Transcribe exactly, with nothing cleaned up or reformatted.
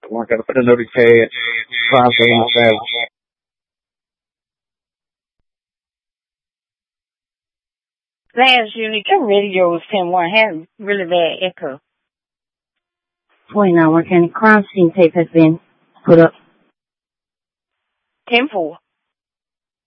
I got to put another K at five seven. Last unit, your radio is ten one, had really bad echo. forty-nine Work County crime scene tape has been put up. ten four.